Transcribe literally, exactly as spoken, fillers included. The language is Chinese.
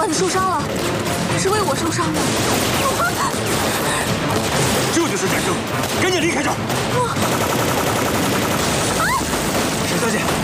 你受伤了，是为我受伤的。 这就是战争，赶紧离开这儿！沈小姐。